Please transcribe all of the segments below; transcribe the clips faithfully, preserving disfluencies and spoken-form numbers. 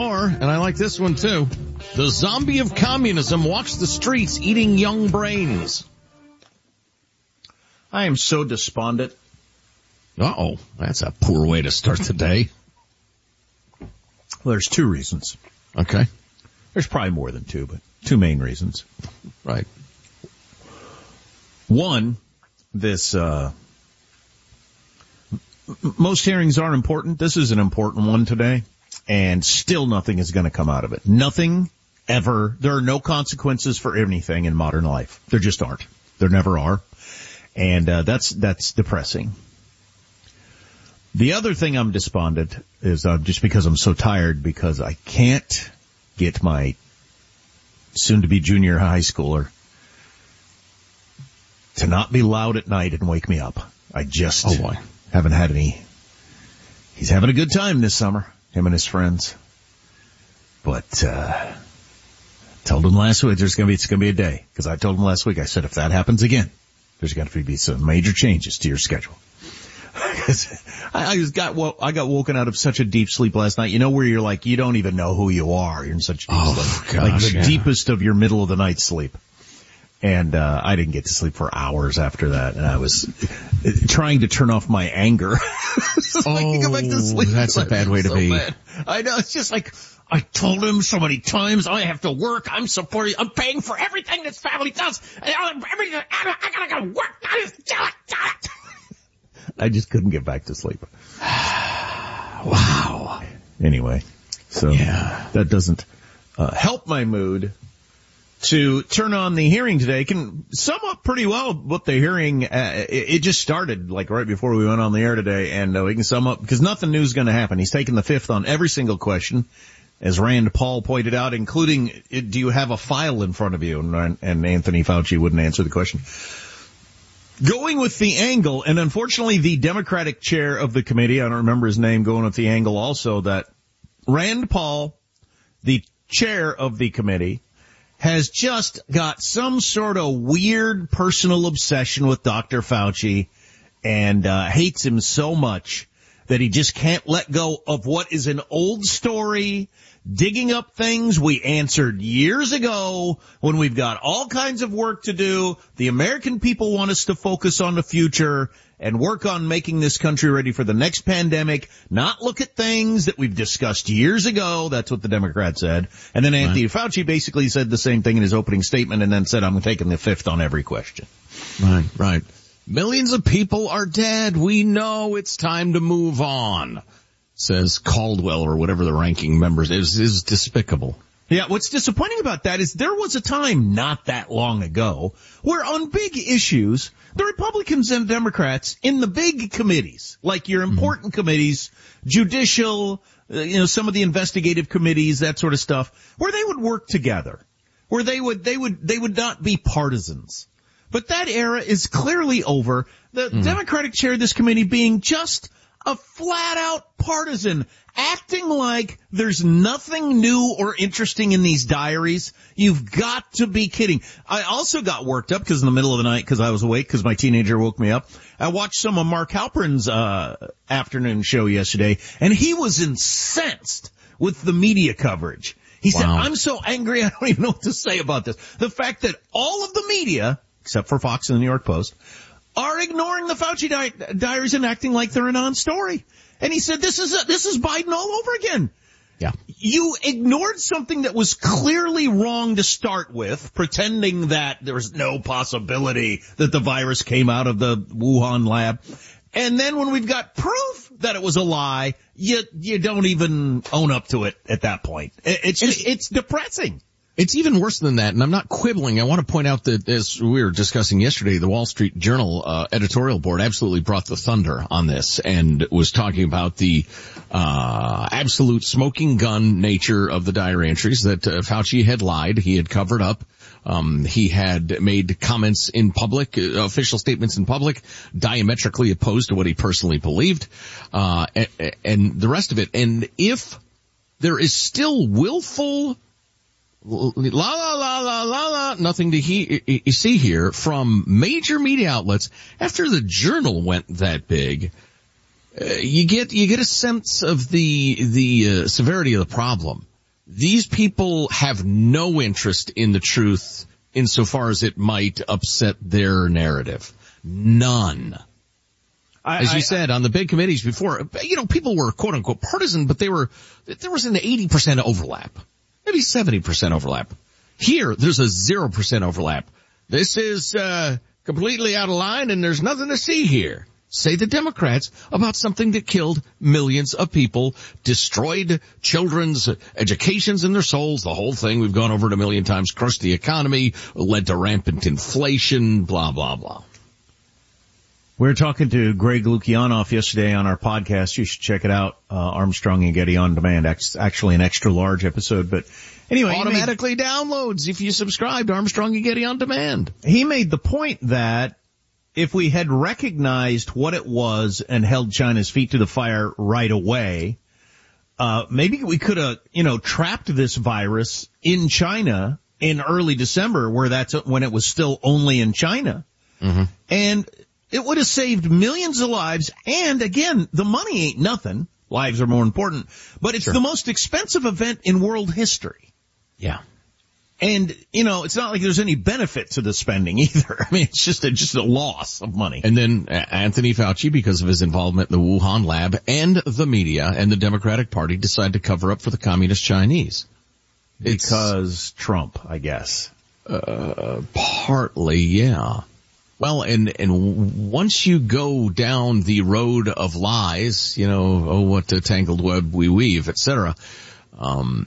And I like this one, too. The zombie of communism walks the streets eating young brains. I am so despondent. Uh-oh, that's a poor way to start the day. Well, there's two reasons. Okay. There's probably more than two, but two main reasons. Right. One, this, uh, m- most hearings are important. This is an important one today. And still nothing is going to come out of it. Nothing ever. There are no consequences for anything in modern life. There just aren't. There never are. And uh, that's that's depressing. The other thing I'm despondent is uh, just because I'm so tired because I can't get my soon-to-be junior high schooler to not be loud at night and wake me up. I just oh boy. haven't had any. He's having a good time this summer. Him and his friends. But, uh, told him last week there's gonna be, it's gonna be a day. Cause I told him last week, I said, if that happens again, there's gonna be some major changes to your schedule. Cause I, I just got, well, I got woken out of such a deep sleep last night. You know where you're like, you don't even know who you are. You're in such deep oh, sleep. Gosh, like the yeah. deepest of your middle of the night sleep. And, uh, I didn't get to sleep for hours after that. And I was trying to turn off my anger. So oh, I can go back to sleep. That's a bad way to so be. Bad. I know. It's just like, I told him so many times, I have to work. I'm supporting, I'm paying for everything this family does. Everything, I gotta go work. I just couldn't get back to sleep. Wow. Anyway, so yeah. that doesn't uh, help my mood. To turn on the hearing today can sum up pretty well what the hearing, uh, it, it just started like right before we went on the air today, and uh, we can sum up, because nothing new is going to happen. He's taking the fifth on every single question, as Rand Paul pointed out, including, do you have a file in front of you? And, and Anthony Fauci wouldn't answer the question. Going with the angle, and unfortunately the Democratic chair of the committee, I don't remember his name, going with the angle also that Rand Paul, the chair of the committee, has just got some sort of weird personal obsession with Doctor Fauci and uh hates him so much that he just can't let go of what is an old story, digging up things we answered years ago when we've got all kinds of work to do. The American people want us to focus on the future and work on making this country ready for the next pandemic, not look at things that we've discussed years ago. That's what the Democrat said. And then Anthony right. Fauci basically said the same thing in his opening statement and then said, I'm taking the fifth on every question. Right, right. Millions of people are dead. We know it's time to move on, says Caldwell or whatever the ranking member is. It is despicable. Yeah, what's disappointing about that is there was a time not that long ago where on big issues, the Republicans and Democrats in the big committees, like your important mm-hmm. committees, judicial, uh, you know, some of the investigative committees, that sort of stuff, where they would work together, where they would, they would, they would not be partisans. But that era is clearly over. The mm. Democratic chair of this committee being just a flat-out partisan, acting like there's nothing new or interesting in these diaries. You've got to be kidding. I also got worked up because in the middle of the night, because I was awake, because my teenager woke me up, I watched some of Mark Halperin's uh afternoon show yesterday, and he was incensed with the media coverage. He wow. said, I'm so angry, I don't even know what to say about this. The fact that all of the media, except for Fox and the New York Post, are ignoring the Fauci di- diaries and acting like they're a non-story. And he said, this is a, this is Biden all over again. Yeah. You ignored something that was clearly wrong to start with, pretending that there was no possibility that the virus came out of the Wuhan lab. And then when we've got proof that it was a lie, you, you don't even own up to it at that point. It's just, it's depressing. It's even worse than that, and I'm not quibbling. I want to point out that, as we were discussing yesterday, the Wall Street Journal uh, editorial board absolutely brought the thunder on this and was talking about the uh absolute smoking gun nature of the diary entries, that uh, Fauci had lied, he had covered up. Um, he had made comments in public, uh, official statements in public, diametrically opposed to what he personally believed, uh and, and the rest of it. And if there is still willful La la la la la la, nothing to he, you see here from major media outlets after the Journal went that big. Uh, you get you get a sense of the the uh, severity of the problem. these people have no interest in the truth insofar as it might upset their narrative. None. I, As you I, said on the big committees before, you know, people were quote unquote partisan, but they were, there was an eighty percent overlap. Maybe seventy percent overlap. Here, there's a zero percent overlap. This is, uh, completely out of line and there's nothing to see here. Say the Democrats about something that killed millions of people, destroyed children's educations and their souls, the whole thing we've gone over it a million times, crushed the economy, led to rampant inflation, blah, blah, blah. We were talking to Greg Lukianoff yesterday on our podcast. You should check it out, uh, Armstrong and Getty On Demand. It's actually an extra large episode, but anyway. Automatically made, downloads if you subscribe to Armstrong and Getty On Demand. He made the point that if we had recognized what it was and held China's feet to the fire right away, uh, maybe we could have, you know, trapped this virus in China in early December, where that's when it was still only in China. Mm-hmm. And it would have saved millions of lives. And again, the money ain't nothing. Lives are more important, but it's sure. the most expensive event in world history. Yeah. And, you know, it's not like there's any benefit to the spending either. I mean, it's just a, just a loss of money. And then Anthony Fauci, because of his involvement in the Wuhan lab and the media and the Democratic Party, decided to cover up for the communist Chinese. Because it's, Trump, I guess. Uh, partly, yeah. Well, and, and once you go down the road of lies, you know, oh, what a tangled web we weave, et cetera, um,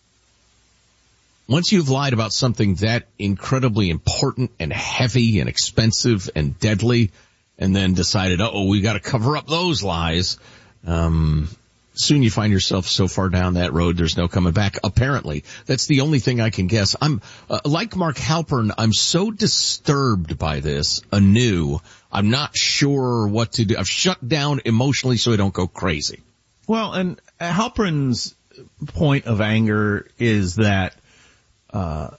once you've lied about something that incredibly important and heavy and expensive and deadly, and then decided, uh oh, we got to cover up those lies, um, soon you find yourself so far down that road, there's no coming back. Apparently, that's the only thing I can guess. I'm uh, like Mark Halpern. I'm so disturbed by this anew. I'm not sure what to do. I've shut down emotionally so I don't go crazy. Well, and Halpern's point of anger is that. Uh,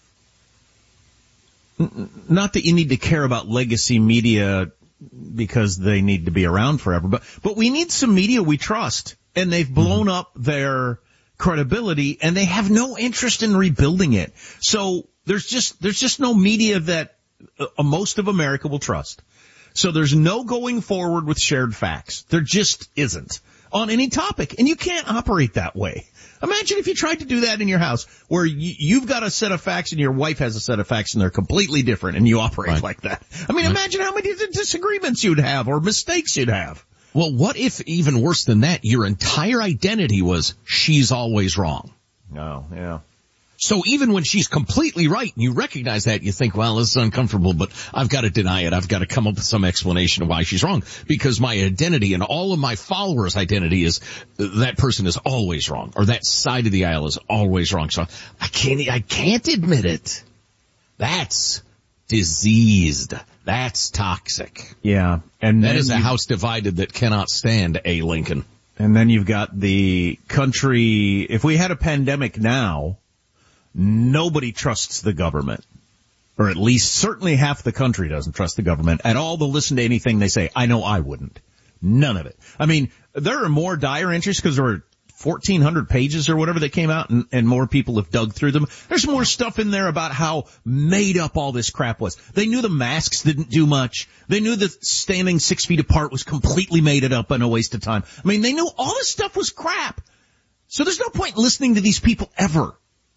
n- not that you need to care about legacy media because they need to be around forever, but, but we need some media we trust, and they've blown mm-hmm. up their credibility and they have no interest in rebuilding it. So there's just, there's just no media that uh, most of America will trust. So there's no going forward with shared facts. There just isn't on any topic, and you can't operate that way. Imagine if you tried to do that in your house, where you, you've got a set of facts and your wife has a set of facts and they're completely different, and you operate right. like that. I mean, right. imagine how many disagreements you'd have or mistakes you'd have. Well, what if, even worse than that, your entire identity was she's always wrong? Oh, yeah. So even when she's completely right and you recognize that, you think, well, this is uncomfortable, but I've got to deny it. I've got to come up with some explanation of why she's wrong, because my identity and all of my followers' identity is that person is always wrong, or that side of the aisle is always wrong. So I can't, I can't admit it. That's diseased. That's toxic. Yeah. And that is a house divided that cannot stand a Lincoln. And then you've got the country. If we had a pandemic now, nobody trusts the government, or at least certainly half the country doesn't trust the government at all. They'll listen to anything they say. I know I wouldn't. None of it. I mean, there are more dire entries because there were fourteen hundred pages or whatever that came out, and, and more people have dug through them. There's more stuff in there about how made up all this crap was. They knew the masks didn't do much. They knew that standing six feet apart was completely made it up and a waste of time. I mean, they knew all this stuff was crap. So there's no point in listening to these people ever.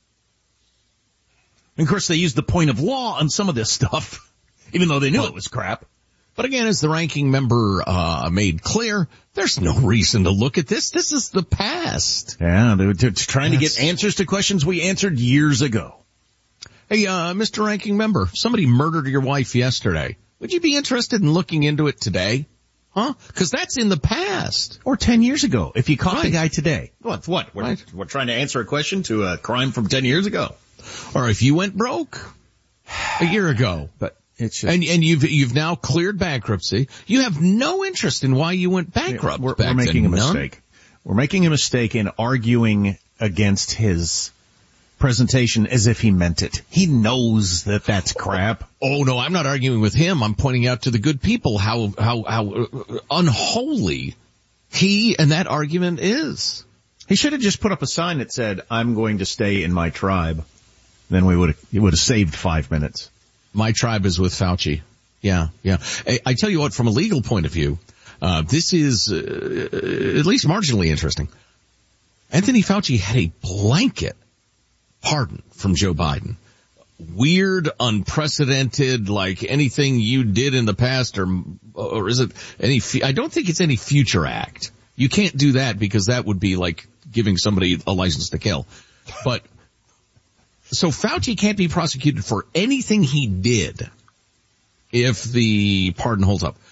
And of course, they used the point of law on some of this stuff, even though they knew well, it was crap. But again, as the ranking member uh made clear, there's no reason to look at this. This is the past. Yeah, they're, they're trying That's... to get answers to questions we answered years ago. Hey, uh Mister Ranking Member, somebody murdered your wife yesterday. Would you be interested in looking into it today? Huh? Because that's in the past. Or ten years ago, if you caught right. the guy today. What? What? We're, right. we're trying to answer a question to a crime from ten years ago. Or if you went broke a year ago. But it's just, and, and you've, you've now cleared bankruptcy. You have no interest in why you went bankrupt. We're, back we're making then. a mistake. None? We're making a mistake in arguing against his presentation as if he meant it. He knows that that's crap. Oh no, I'm not arguing with him. I'm pointing out to the good people how, how, how unholy he and that argument is. He should have just put up a sign that said, I'm going to stay in my tribe. Then we would have, it would have saved five minutes. My tribe is with Fauci. Yeah, yeah. I, I tell you what, from a legal point of view, uh, this is uh, at least marginally interesting. Anthony Fauci had a blanket pardon from Joe Biden. Weird, unprecedented, like anything you did in the past, or or is it any, I don't think it's any future act. You can't do that because that would be like giving somebody a license to kill. But, so Fauci can't be prosecuted for anything he did if the pardon holds up.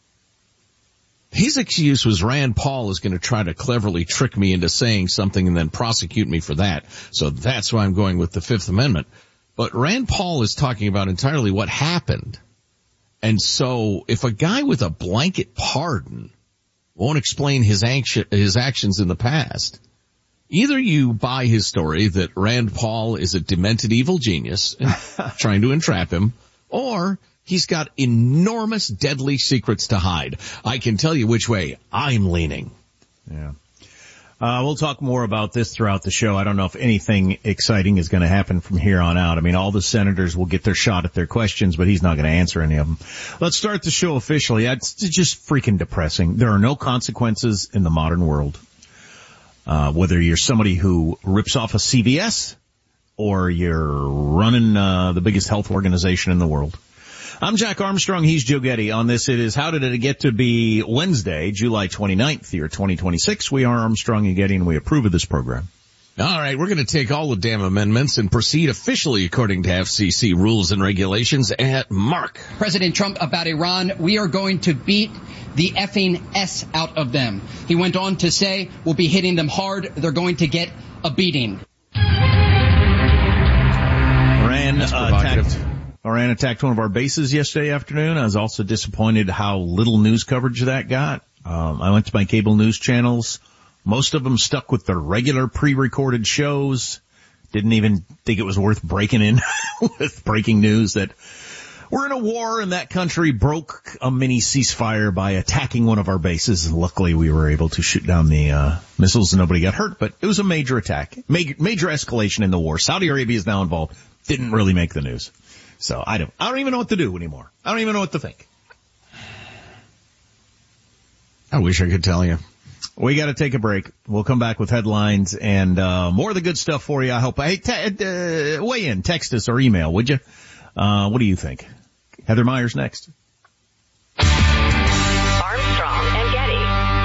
His excuse was Rand Paul is going to try to cleverly trick me into saying something and then prosecute me for that. So that's why I'm going with the Fifth Amendment. But Rand Paul is talking about entirely what happened. And so if a guy with a blanket pardon won't explain his, anx- his actions in the past, either you buy his story that Rand Paul is a demented evil genius and trying to entrap him, or he's got enormous deadly secrets to hide. I can tell you which way I'm leaning. Yeah. Uh, we'll talk more about this throughout the show. I don't know if anything exciting is going to happen from here on out. I mean, all the senators will get their shot at their questions, but he's not going to answer any of them. Let's start the show officially. It's just freaking depressing. There are no consequences in the modern world. Uh, whether you're somebody who rips off a C V S or you're running uh, the biggest health organization in the world. I'm Jack Armstrong. He's Joe Getty. On this, it is How Did It Get to Be Wednesday, July twenty-ninth, year twenty twenty-six. We are Armstrong and Getty, and we approve of this program. All right, we're going to take all the damn amendments and proceed officially according to F C C rules and regulations at Mark. President Trump about Iran, we are going to beat the effing S out of them. He went on to say, we'll be hitting them hard. They're going to get a beating. Iran uh, attacked, Iran attacked one of our bases yesterday afternoon. I was also disappointed how little news coverage that got. Um, I went to my cable news channels. Most of them stuck with their regular pre-recorded shows. Didn't even think it was worth breaking in with breaking news that we're in a war and that country broke a mini ceasefire by attacking one of our bases. Luckily, we were able to shoot down the uh missiles and nobody got hurt, but it was a major attack. Major, major escalation in the war. Saudi Arabia is now involved. Didn't really make the news. So I don't, I don't even know what to do anymore. I don't even know what to think. I wish I could tell you. We got to take a break. We'll come back with headlines and uh more of the good stuff for you. I hope. Hey, te- uh, weigh in, text us or email, would you? Uh what do you think? Heather Myers next. Armstrong and Getty.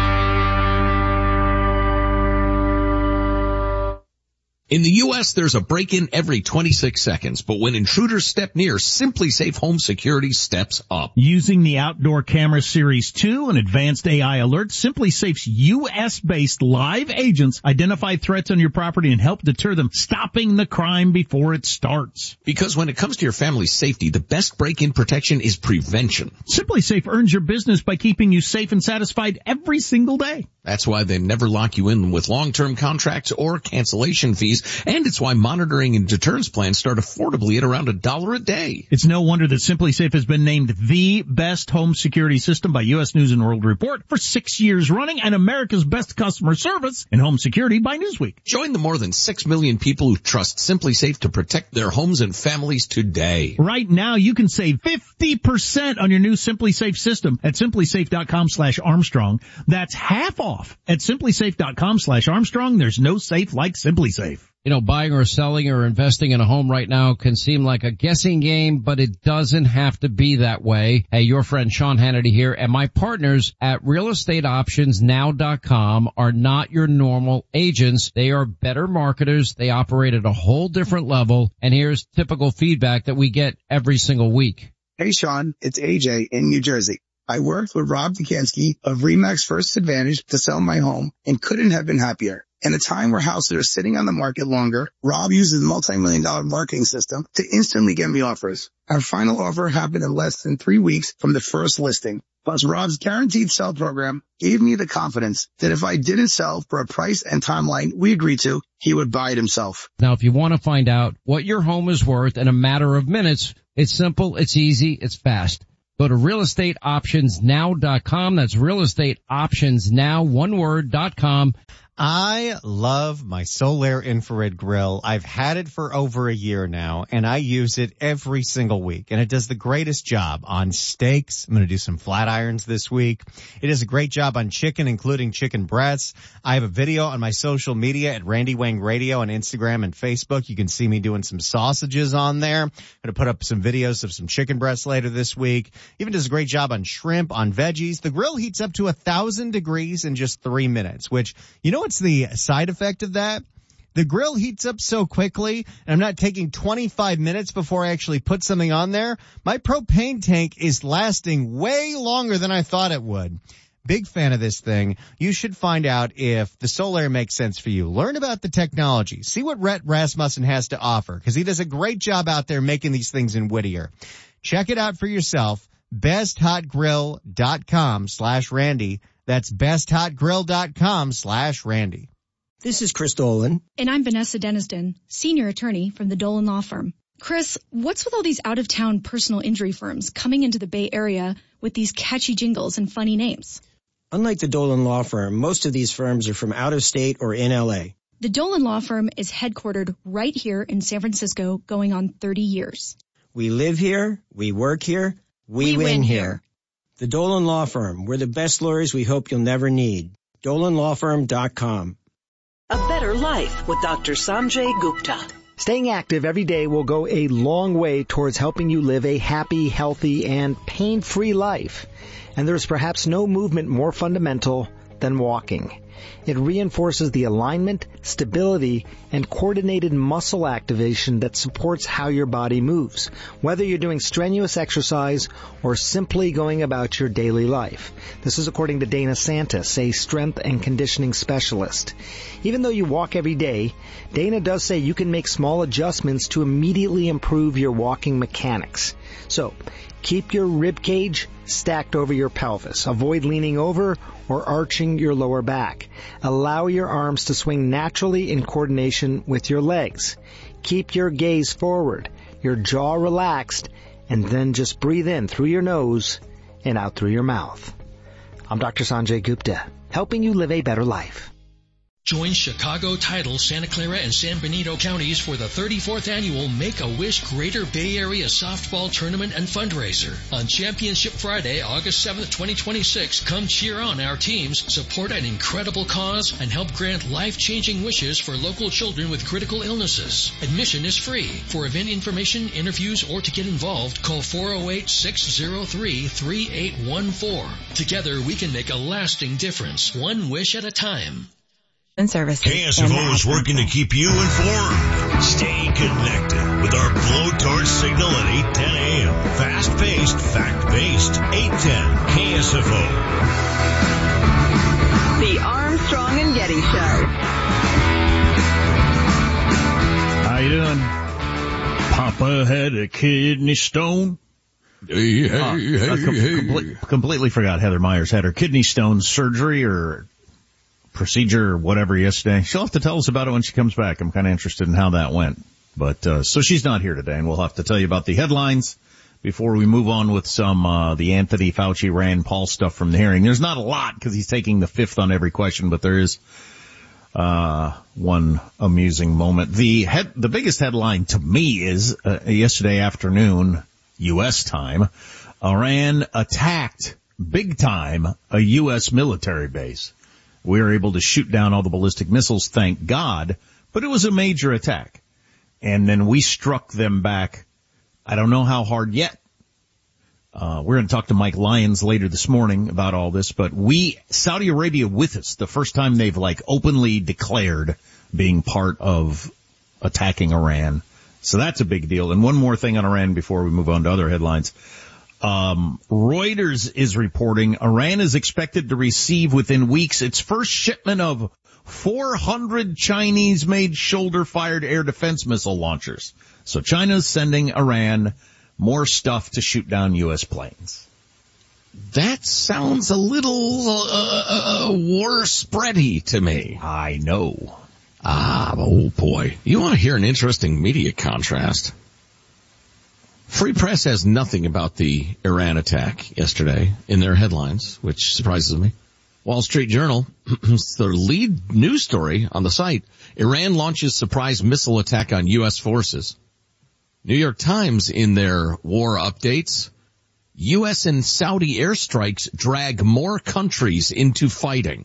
In the U S, there's a break-in every twenty-six seconds, but when intruders step near, SimpliSafe Home Security steps up. Using the Outdoor Camera Series two and advanced A I alerts, SimpliSafe's U S-based live agents identify threats on your property and help deter them, stopping the crime before it starts. Because when it comes to your family's safety, the best break-in protection is prevention. SimpliSafe earns your business by keeping you safe and satisfied every single day. That's why they never lock you in with long-term contracts or cancellation fees, and it's why monitoring and deterrence plans start affordably at around a dollar a day. It's no wonder that SimpliSafe has been named the best home security system by U S News and World Report for six years running and America's best customer service in home security by Newsweek. Join the more than six million people who trust SimpliSafe to protect their homes and families today. Right now, you can save fifty percent on your new SimpliSafe system at SimpliSafe.com slash Armstrong. That's half off at SimpliSafe.com slash Armstrong. There's no safe like SimpliSafe. You know, buying or selling or investing in a home right now can seem like a guessing game, but it doesn't have to be that way. Hey, your friend Sean Hannity here, and my partners at real estate options now dot com are not your normal agents. They are better marketers. They operate at a whole different level, and here's typical feedback that we get every single week. Hey, Sean, it's A J in New Jersey. I worked with Rob Dukansky of RE/MAX First Advantage to sell my home and couldn't have been happier. In a time where houses are sitting on the market longer, Rob uses a multi-million dollar marketing system to instantly get me offers. Our final offer happened in less than three weeks from the first listing. Plus, Rob's guaranteed sell program gave me the confidence that if I didn't sell for a price and timeline we agreed to, he would buy it himself. Now, if you want to find out what your home is worth in a matter of minutes, it's simple, it's easy, it's fast. Go to real estate options now dot com. That's real estate options now, one word, dot com. I love my Solaire infrared grill. I've had it for over a year now, and I use it every single week, and it does the greatest job on steaks. I'm going to do some flat irons this week. It does a great job on chicken, including chicken breasts. I have a video on my social media at Randy Wang Radio on Instagram and Facebook. You can see me doing some sausages on there. I'm going to put up some videos of some chicken breasts later this week. Even does a great job on shrimp, on veggies. The grill heats up to a thousand degrees in just three minutes, which, you know what's the side effect of that? The grill heats up so quickly, and I'm not taking twenty-five minutes before I actually put something on there. My propane tank is lasting way longer than I thought it would. Big fan of this thing. You should find out if the Solaire makes sense for you. Learn about the technology. See what Rhett Rasmussen has to offer, because he does a great job out there making these things in Whittier. Check it out for yourself. besthotgrill.com slash Randy. That's besthotgrill.com slash Randy. This is Chris Dolan. And I'm Vanessa Deniston, senior attorney from the Dolan Law Firm. Chris, what's with all these out-of-town personal injury firms coming into the Bay Area with these catchy jingles and funny names? Unlike the Dolan Law Firm, most of these firms are from out of state or in L A. The Dolan Law Firm is headquartered right here in San Francisco, going on thirty years. We live here, we work here, we, We win, win here. here. The Dolan Law Firm. We're the best lawyers we hope you'll never need. dolan law firm dot com. A better life with Doctor Sanjay Gupta. Staying active every day will go a long way towards helping you live a happy, healthy, and pain-free life. And there's perhaps no movement more fundamental than walking. It reinforces the alignment, stability, and coordinated muscle activation that supports how your body moves, whether you're doing strenuous exercise or simply going about your daily life. This is according to Dana Santis, a strength and conditioning specialist. Even though you walk every day, Dana does say you can make small adjustments to immediately improve your walking mechanics. So, keep your rib cage stacked over your pelvis. Avoid leaning over or arching your lower back. Allow your arms to swing naturally in coordination with your legs. Keep your gaze forward, your jaw relaxed, and then just breathe in through your nose and out through your mouth. I'm Doctor Sanjay Gupta, helping you live a better life. Join Chicago Title, Santa Clara, and San Benito counties for the thirty-fourth annual Make-A-Wish Greater Bay Area Softball Tournament and Fundraiser. On Championship Friday, August seventh, twenty twenty-six, come cheer on our teams, support an incredible cause, and help grant life-changing wishes for local children with critical illnesses. Admission is free. For event information, interviews, or to get involved, call four oh eight, six oh three, three eight one four. Together, we can make a lasting difference, one wish at a time. And services. K S F O is working to keep you informed. Stay connected with our blowtorch signal at eight ten a.m. Fast-paced, fact-based. eight ten K S F O. The Armstrong and Getty Show. How you doing? Papa had a kidney stone. Hey, hey, uh, hey, I com- hey. complete, completely forgot Heather Myers had her kidney stone surgery or procedure or whatever yesterday. She'll have to tell us about it when she comes back. I'm kind of interested in how that went. But, uh, so she's not here today, and we'll have to tell you about the headlines before we move on with some, uh, the Anthony Fauci, Rand Paul stuff from the hearing. There's not a lot because he's taking the fifth on every question, but there is, uh, one amusing moment. The head, the biggest headline to me is, uh, yesterday afternoon, U S time, Iran attacked big time a U S military base. We were able to shoot down all the ballistic missiles, thank God, but it was a major attack. And then we struck them back. I don't know how hard yet. Uh, we're going to talk to Mike Lyons later this morning about all this, but we, Saudi Arabia with us, the first time they've like openly declared being part of attacking Iran. So that's a big deal. And one more thing on Iran before we move on to other headlines. Um, Reuters is reporting Iran is expected to receive within weeks its first shipment of four hundred Chinese-made shoulder-fired air defense missile launchers. So China's sending Iran more stuff to shoot down U S planes. That sounds a little uh, uh, war spready to me. I know. Ah, oh boy. You want to hear an interesting media contrast? Free Press has nothing about the Iran attack yesterday in their headlines, which surprises me. Wall Street Journal, the lead news story on the site, Iran launches surprise missile attack on U S forces. New York Times, in their war updates, U S and Saudi airstrikes drag more countries into fighting.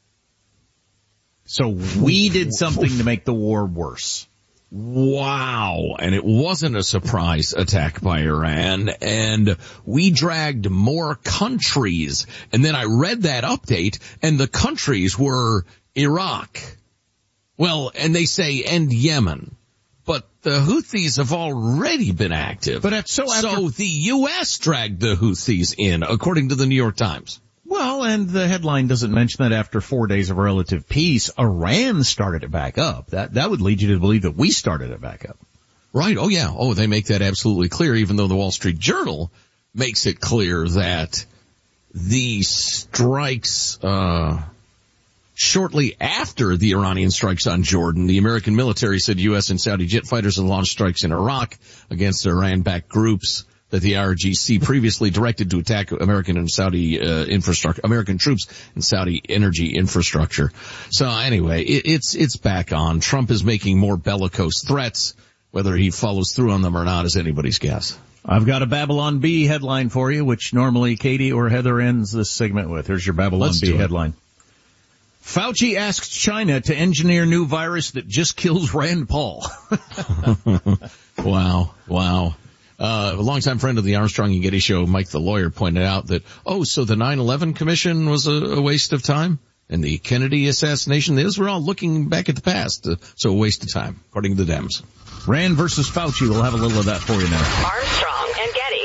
So we did something to make the war worse. Wow. And it wasn't a surprise attack by Iran, and we dragged more countries. And then I read that update, and the countries were Iraq. Well, and they say, and Yemen. But the Houthis have already been active. But so, after- so the U S dragged the Houthis in, according to the New York Times. Well, and the headline doesn't mention that after four days of relative peace, Iran started it back up. That that would lead you to believe that we started it back up. Right. Oh, yeah. Oh, they make that absolutely clear, even though the Wall Street Journal makes it clear that the strikes uh shortly after the Iranian strikes on Jordan, the American military said U S and Saudi jet fighters had launched strikes in Iraq against Iran-backed groups that the I R G C previously directed to attack American and Saudi uh, infrastructure, American troops and Saudi energy infrastructure. So anyway, it, it's it's back on. Trump is making more bellicose threats. Whether he follows through on them or not is anybody's guess. I've got a Babylon Bee headline for you, which normally Katie or Heather ends this segment with. Here's your Babylon Let's Bee headline. Fauci asks China to engineer new virus that just kills Rand Paul. Wow, wow. Uh, a longtime friend of the Armstrong and Getty show, Mike the lawyer, pointed out that, oh, so the nine eleven commission was a, a waste of time? And the Kennedy assassination, those were all looking back at the past, uh, so a waste of time, according to the Dems. Rand versus Fauci, we'll have a little of that for you now. Armstrong and Getty.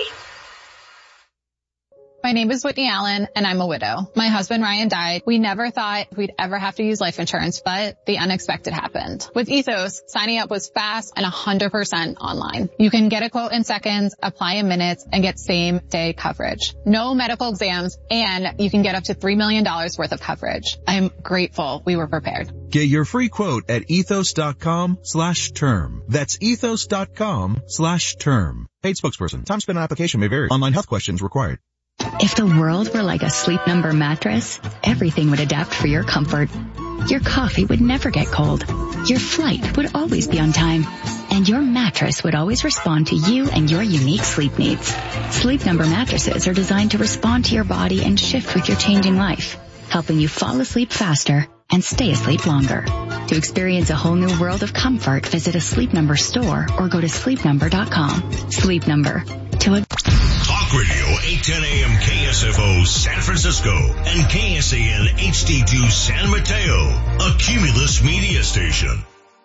My name is Whitney Allen, and I'm a widow. My husband, Ryan, died. We never thought we'd ever have to use life insurance, but the unexpected happened. With Ethos, signing up was fast and one hundred percent online. You can get a quote in seconds, apply in minutes, and get same-day coverage. No medical exams, and you can get up to three million dollars worth of coverage. I'm grateful we were prepared. Get your free quote at ethos.com slash term. That's ethos.com slash term. Paid spokesperson. Time spent on application may vary. Online health questions required. If the world were like a Sleep Number mattress, everything would adapt for your comfort. Your coffee would never get cold. Your flight would always be on time. And your mattress would always respond to you and your unique sleep needs. Sleep Number mattresses are designed to respond to your body and shift with your changing life, helping you fall asleep faster and stay asleep longer. To experience a whole new world of comfort, visit a Sleep Number store or go to sleep number dot com. Sleep Number. To a Talk Radio eight ten A M K S F O San Francisco and K S A N H D two San Mateo, a Cumulus media station.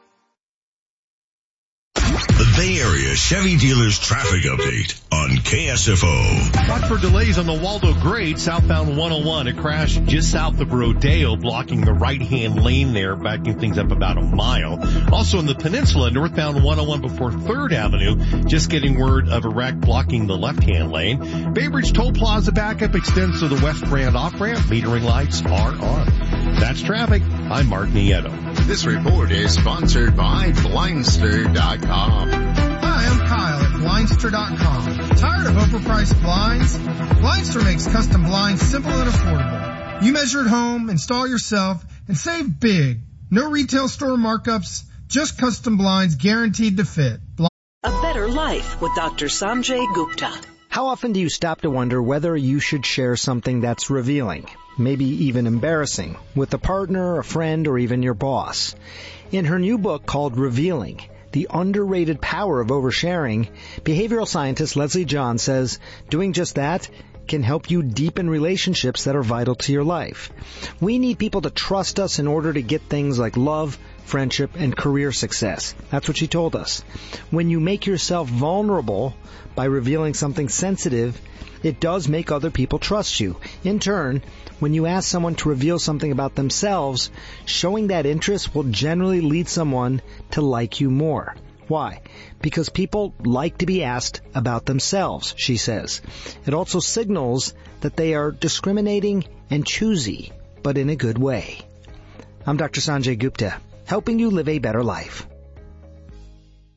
The Bay Area Chevy Dealers Traffic Update on K S F O. Watch for delays on the Waldo Grade, southbound one oh one. A crash just south of Rodeo, blocking the right-hand lane there, backing things up about a mile. Also in the peninsula, northbound one oh one before third Avenue, just getting word of a wreck blocking the left-hand lane. Bay Bridge Toll Plaza backup extends to the West Grand off-ramp. Metering lights are on. That's traffic. I'm Mark Nieto. This report is sponsored by Blindster dot com. Hi, I'm Kyle at Blindster dot com. Tired of overpriced blinds? Blindster makes custom blinds simple and affordable. You measure at home, install yourself, and save big. No retail store markups, just custom blinds guaranteed to fit. Blind- A better life with Doctor Sanjay Gupta. How often do you stop to wonder whether you should share something that's revealing, maybe even embarrassing, with a partner, a friend, or even your boss? In her new book called Revealing, The Underrated Power of Oversharing, behavioral scientist Leslie John says doing just that can help you deepen relationships that are vital to your life. We need people to trust us in order to get things like love, friendship, and career success. That's what she told us. When you make yourself vulnerable by revealing something sensitive, it does make other people trust you. In turn, when you ask someone to reveal something about themselves, showing that interest will generally lead someone to like you more. Why? Because people like to be asked about themselves, she says. It also signals that they are discriminating and choosy, but in a good way. I'm Doctor Sanjay Gupta, helping you live a better life.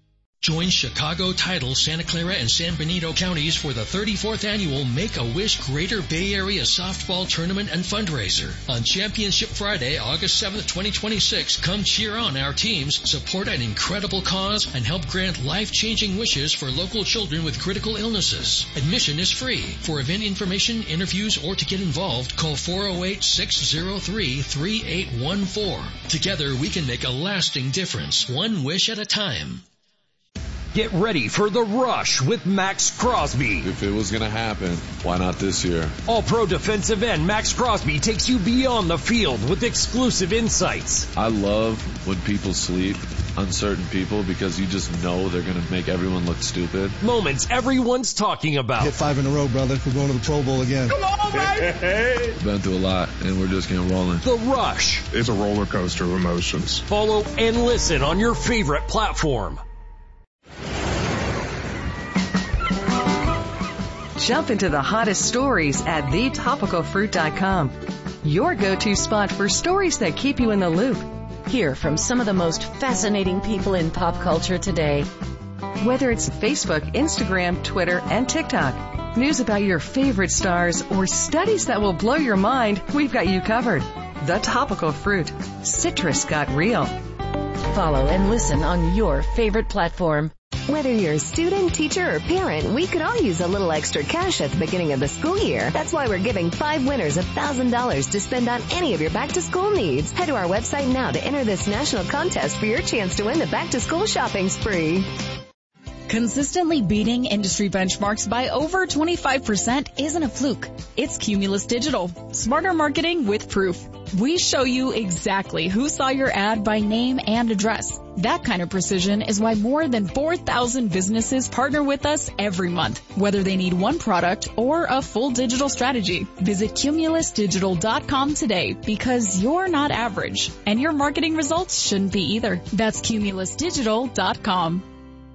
Join Chicago Title, Santa Clara, and San Benito counties for the thirty-fourth annual Make-A-Wish Greater Bay Area Softball Tournament and Fundraiser. On Championship Friday, August seventh, twenty twenty-six, come cheer on our teams, support an incredible cause, and help grant life-changing wishes for local children with critical illnesses. Admission is free. For event information, interviews, or to get involved, call four oh eight, six oh three, three eight one four. Together, we can make a lasting difference, one wish at a time. Get ready for the rush with Max Crosby. If it was going to happen, why not this year? All-pro defensive end Max Crosby takes you beyond the field with exclusive insights. I love when people sleep, uncertain people, because you just know they're going to make everyone look stupid. Moments everyone's talking about. Hit five in a row, brother. We're going to the Pro Bowl again. Come on, baby! Been through a lot, and we're just getting rolling. The Rush. It's a roller coaster of emotions. Follow and listen on your favorite platform. Jump into the hottest stories at the topical fruit dot com. Your go-to spot for stories that keep you in the loop. Hear from some of the most fascinating people in pop culture today. Whether it's Facebook, Instagram, Twitter, and TikTok, news about your favorite stars, or studies that will blow your mind, we've got you covered. The Topical Fruit. Citrus got real. Follow and listen on your favorite platform. Whether you're a student, teacher, or parent, we could all use a little extra cash at the beginning of the school year. That's why we're giving five winners one thousand dollars to spend on any of your back-to-school needs. Head to our website now to enter this national contest for your chance to win the back-to-school shopping spree. Consistently beating industry benchmarks by over twenty-five percent isn't a fluke. It's Cumulus Digital. Smarter marketing with proof. We show you exactly who saw your ad by name and address. That kind of precision is why more than four thousand businesses partner with us every month, whether they need one product or a full digital strategy. Visit cumulus digital dot com today, because you're not average, and your marketing results shouldn't be either. That's cumulus digital dot com.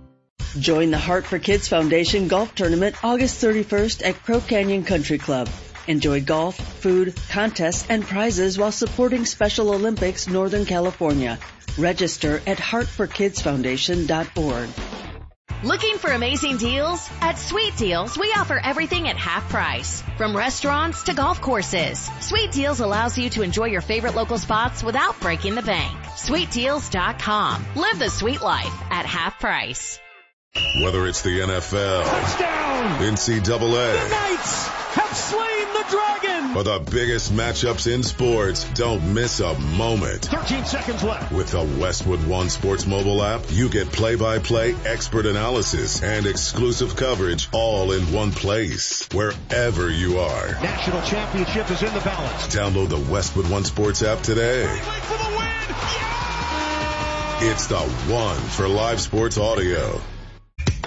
Join the Heart for Kids Foundation Golf Tournament August thirty-first at Crow Canyon Country Club. Enjoy golf, food, contests, and prizes while supporting Special Olympics Northern California. Register at heart for kids foundation dot org. Looking for amazing deals? At Sweet Deals, we offer everything at half price. From restaurants to golf courses, Sweet Deals allows you to enjoy your favorite local spots without breaking the bank. sweet deals dot com. Live the sweet life at half price. Whether it's the N F L, touchdown, N C double A, the Knights have slain the dragon, or the biggest matchups in sports, don't miss a moment. thirteen seconds left. With the Westwood One Sports mobile app, you get play-by-play, expert analysis, and exclusive coverage all in one place, wherever you are. National championship is in the balance. Download the Westwood One Sports app today. Wait for the win. Yeah! It's the one for live sports audio.